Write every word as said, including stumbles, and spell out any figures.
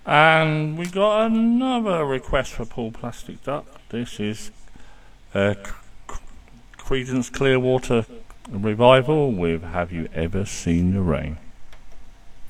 And we got another request for Paul Plastic Duck. This is uh, Creedence Clearwater Revival with Have You Ever Seen the Rain?